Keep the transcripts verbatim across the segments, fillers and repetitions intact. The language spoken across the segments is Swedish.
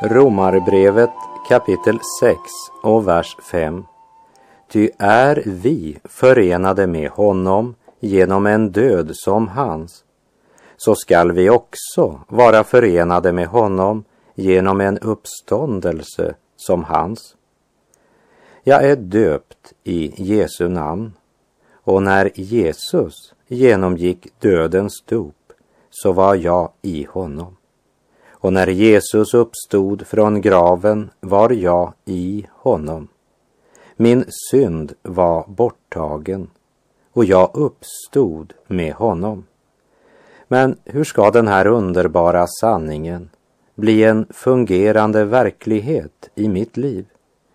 Romarbrevet kapitel sex och vers fem. Ty är vi förenade med honom genom en död som hans, så skall vi också vara förenade med honom genom en uppståndelse som hans. Jag är döpt i Jesu namn, och när Jesus genomgick dödens dop så var jag i honom. Och när Jesus uppstod från graven var jag i honom. Min synd var borttagen och jag uppstod med honom. Men hur ska den här underbara sanningen bli en fungerande verklighet i mitt liv?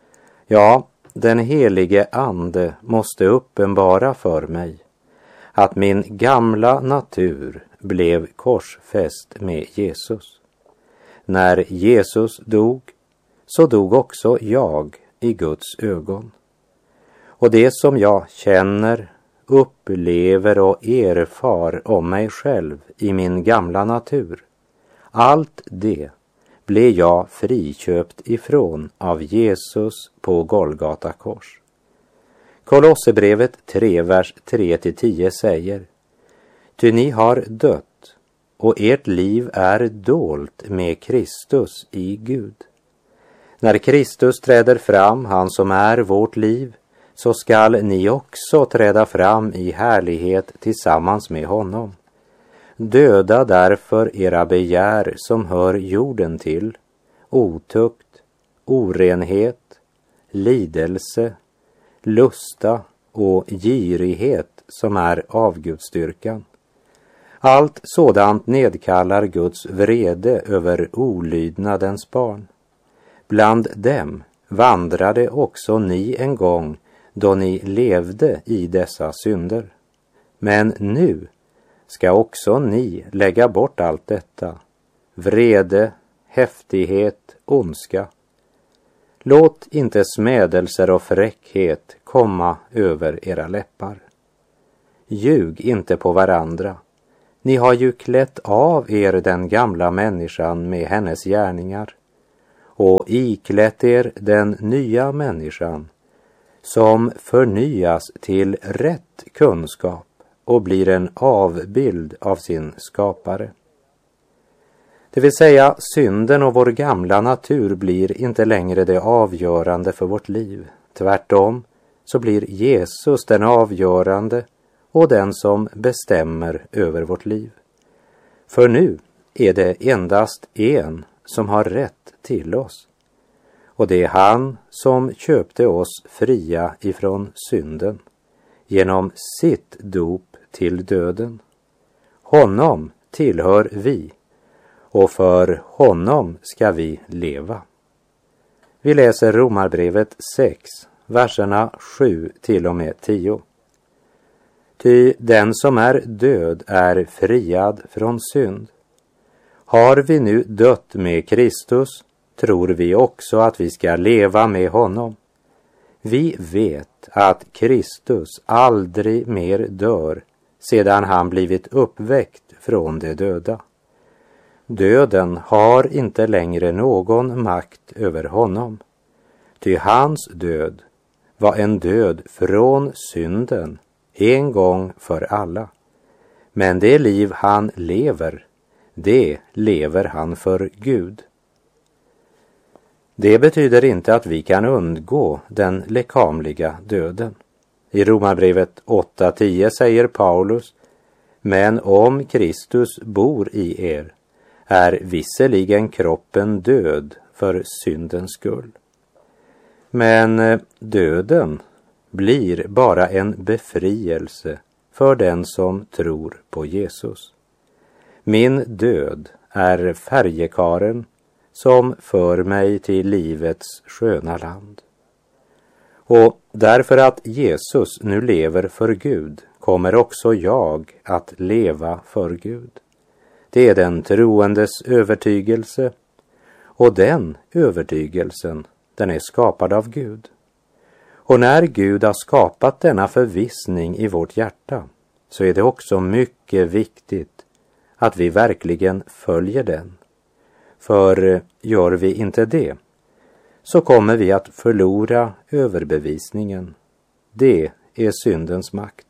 Ja, den helige ande måste uppenbara för mig att min gamla natur blev korsfäst med Jesus. När Jesus dog, så dog också jag i Guds ögon. Och det som jag känner, upplever och erfar om mig själv i min gamla natur, allt det blev jag friköpt ifrån av Jesus på Golgata kors. Kolosserbrevet tre, vers tre till tio säger: Ty ni har dött, och ert liv är dolt med Kristus i Gud. När Kristus träder fram, han som är vårt liv, så skall ni också träda fram i härlighet tillsammans med honom. Döda därför era begär som hör jorden till, otukt, orenhet, lidelse, lusta och girighet som är avgudsdyrkan. Allt sådant nedkallar Guds vrede över olydnadens barn. Bland dem vandrade också ni en gång då ni levde i dessa synder. Men nu ska också ni lägga bort allt detta: vrede, häftighet, ondska. Låt inte smädelser och fräckhet komma över era läppar. Ljug inte på varandra. Ni har ju klätt av er den gamla människan med hennes gärningar och iklätt er den nya människan som förnyas till rätt kunskap och blir en avbild av sin skapare. Det vill säga, synden och vår gamla natur blir inte längre det avgörande för vårt liv. Tvärtom så blir Jesus den avgörande och den som bestämmer över vårt liv. För nu är det endast en som har rätt till oss. Och det är han som köpte oss fria ifrån synden genom sitt dop till döden. Honom tillhör vi, och för honom ska vi leva. Vi läser Romarbrevet sex, verserna sju till och med tio. Ty den som är död är friad från synd. Har vi nu dött med Kristus, tror vi också att vi ska leva med honom. Vi vet att Kristus aldrig mer dör sedan han blivit uppväckt från de döda. Döden har inte längre någon makt över honom, ty hans död var en död från synden en gång för alla. Men det liv han lever, det lever han för Gud. Det betyder inte att vi kan undgå den lekamliga döden. I Romarbrevet åtta tio säger Paulus: Men om Kristus bor i er är visserligen kroppen död för syndens skull. Men döden blir bara en befrielse för den som tror på Jesus. Min död är färjekaren som för mig till livets sköna land. Och därför att Jesus nu lever för Gud kommer också jag att leva för Gud. Det är den troendes övertygelse, och den övertygelsen, den är skapad av Gud. Och när Gud har skapat denna förvissning i vårt hjärta, så är det också mycket viktigt att vi verkligen följer den. För gör vi inte det, så kommer vi att förlora överbevisningen. Det är syndens makt.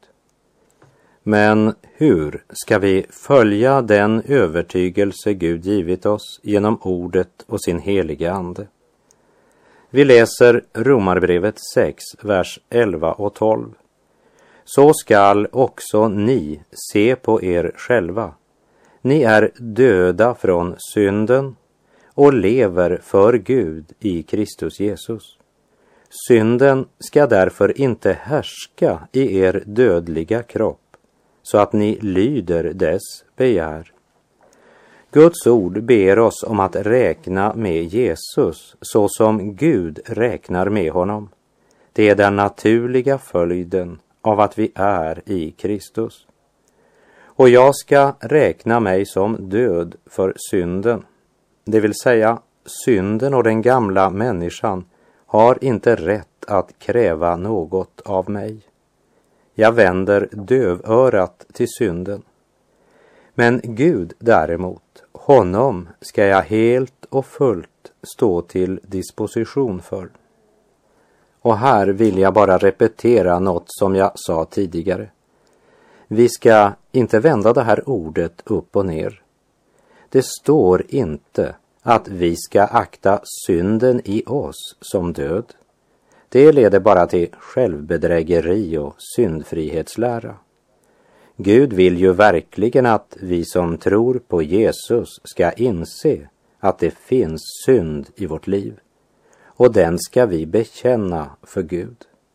Men hur ska vi följa den övertygelse Gud givit oss genom ordet och sin heliga ande? Vi läser Romarbrevet sex, vers elva och tolv. Så skall också ni se på er själva. Ni är döda från synden och lever för Gud i Kristus Jesus. Synden ska därför inte härska i er dödliga kropp, så att ni lyder dess begär. Guds ord ber oss om att räkna med Jesus så som Gud räknar med honom. Det är den naturliga följden av att vi är i Kristus. Och jag ska räkna mig som död för synden. Det vill säga, synden och den gamla människan har inte rätt att kräva något av mig. Jag vänder dövörat till synden. Men Gud däremot, honom ska jag helt och fullt stå till disposition för. Och här vill jag bara repetera något som jag sa tidigare. Vi ska inte vända det här ordet upp och ner. Det står inte att vi ska akta synden i oss som död. Det leder bara till självbedrägeri och syndfrihetslära. Gud vill ju verkligen att vi som tror på Jesus ska inse att det finns synd i vårt liv. Och den ska vi bekänna för Gud.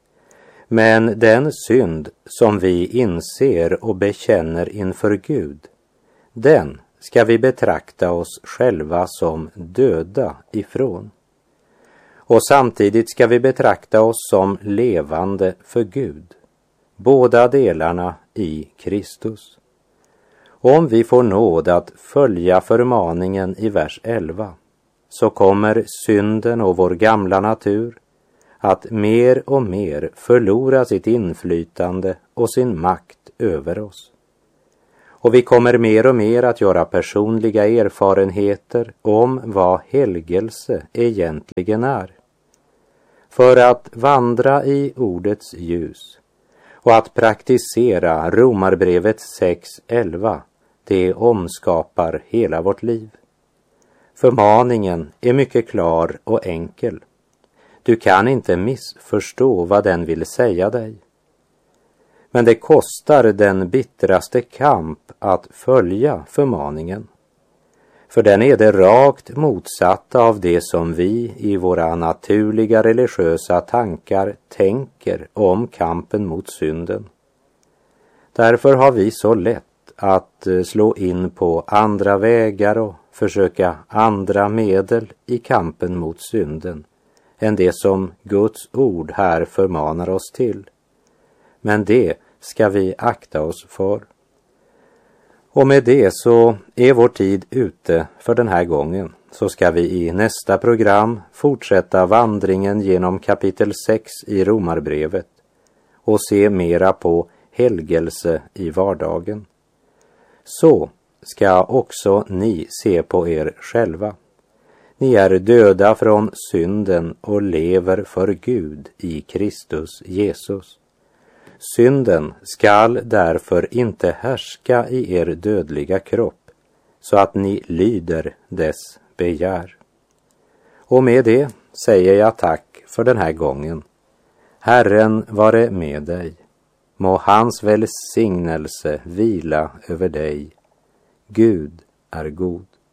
Men den synd som vi inser och bekänner inför Gud, den ska vi betrakta oss själva som döda ifrån. Och samtidigt ska vi betrakta oss som levande för Gud. Båda delarna i Kristus. Om vi får nåd att följa förmaningen i vers elva, så kommer synden och vår gamla natur att mer och mer förlora sitt inflytande och sin makt över oss. Och vi kommer mer och mer att göra personliga erfarenheter om vad helgelse egentligen är. För att vandra i ordets ljus och att praktisera Romarbrevet sex elva, det omskapar hela vårt liv. Förmaningen är mycket klar och enkel. Du kan inte missförstå vad den vill säga dig. Men det kostar den bittraste kamp att följa förmaningen. För den är det rakt motsatta av det som vi i våra naturliga religiösa tankar tänker om kampen mot synden. Därför har vi så lätt att slå in på andra vägar och försöka andra medel i kampen mot synden än det som Guds ord här förmanar oss till. Men det ska vi akta oss för. Och med det så är vår tid ute för den här gången. Så ska vi i nästa program fortsätta vandringen genom kapitel sex i Romarbrevet och se mera på helgelse i vardagen. Så ska också ni se på er själva. Ni är döda från synden och lever för Gud i Kristus Jesus. Synden skall därför inte härska i er dödliga kropp, så att ni lyder dess begär. Och med det säger jag tack för den här gången. Herren vare med dig. Må hans välsignelse vila över dig. Gud är god.